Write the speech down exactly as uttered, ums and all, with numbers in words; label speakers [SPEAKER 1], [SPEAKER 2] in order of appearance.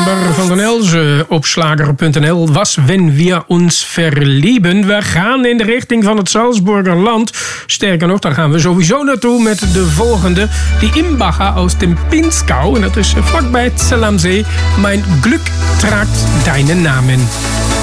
[SPEAKER 1] Amber van den Elzen op slager punt n l was Wenn wir uns verlieben. We gaan in de richting van het Salzburger Land. Sterker nog, daar gaan we sowieso naartoe met de volgende. Die Imbacher aus dem Pinzgau. En dat is vlakbij Zell am See. Mein Glück tragt deinen Namen.